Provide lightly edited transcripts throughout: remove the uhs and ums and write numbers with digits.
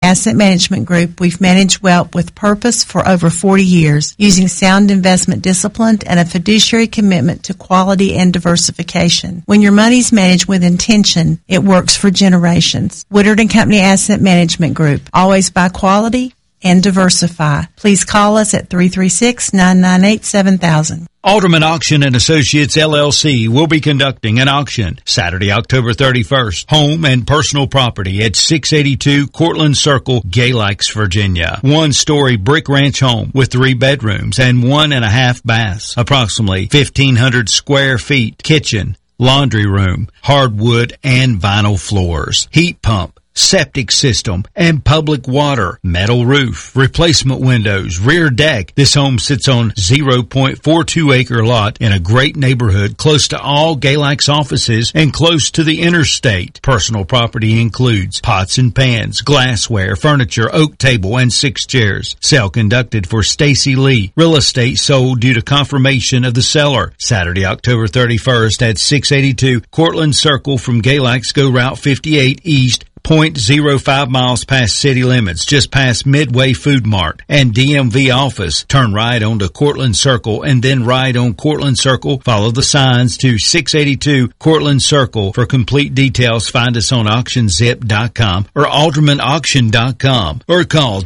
Asset Management Group, we've managed wealth with purpose for over 40 years, using sound investment discipline and a fiduciary commitment to quality and diversification. When your money's managed with intention, it works for generations. Woodard & Company Asset Management Group, always buy quality and diversify. Please call us at 336-998-7000. Alderman Auction and Associates LLC will be conducting an auction Saturday, October 31st. Home and personal property at 682 Cortland Circle, Gay Lakes, Virginia. One-story brick ranch home with 3 bedrooms and 1.5 baths. Approximately 1,500 square feet. Kitchen, laundry room, hardwood and vinyl floors. Heat pump, septic system, and public water, metal roof, replacement windows, rear deck. This home sits on 0.42 acre lot in a great neighborhood close to all Gay Lakes offices and close to the interstate. Personal property includes pots and pans, glassware, furniture, oak table, and 6 chairs. Sale conducted for Stacy Lee. Real estate sold due to confirmation of the seller. Saturday, October 31st at 682 Cortland Circle from Gay Lakes. Go Route 58 East, 0.05 miles past city limits, just past Midway Food Mart and DMV office. Turn right onto Cortland Circle and then right on Cortland Circle. Follow the signs to 682 Cortland Circle. For complete details, find us on auctionzip.com or aldermanauction.com or call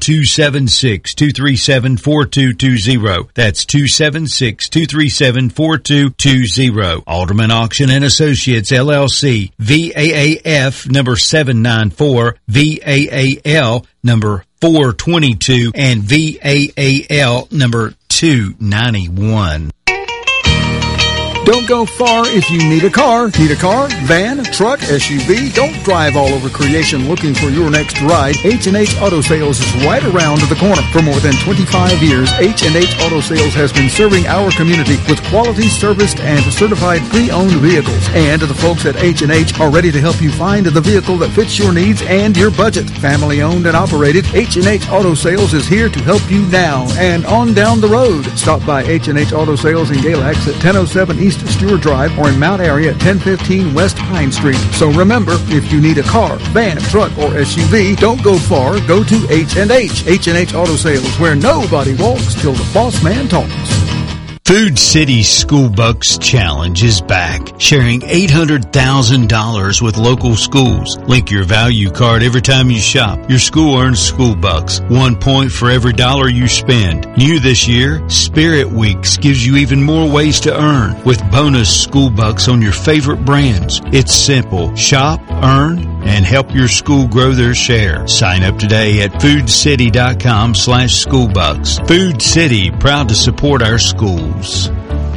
276-237-4220. That's 276-237-4220. Alderman Auction and Associates LLC, VAAF number 794, VAAL number 422, and VAAL number 291. Don't go far if you need a car. Need a car, van, truck, SUV? Don't drive all over creation looking for your next ride. H&H Auto Sales is right around the corner. For more than 25 years, H&H Auto Sales has been serving our community with quality, serviced, and certified pre-owned vehicles. And the folks at H&H are ready to help you find the vehicle that fits your needs and your budget. Family owned and operated, H&H Auto Sales is here to help you now and on down the road. Stop by H&H Auto Sales in Gay Lakes at 1007 East Stewart Drive or in Mount Airy at 1015 West Pine Street. So remember, if you need a car, van, truck, or SUV, don't go far. Go to H&H. H&H Auto Sales, where nobody walks till the boss man talks. Food City School Bucks Challenge is back, sharing $800,000 with local schools. Link your value card every time you shop. Your school earns school bucks. 1 point for every dollar you spend. New this year, Spirit Weeks gives you even more ways to earn with bonus school bucks on your favorite brands. It's simple. Shop, earn, and help your school grow their share. Sign up today at foodcity.com/schoolbucks. Food City, proud to support our schools.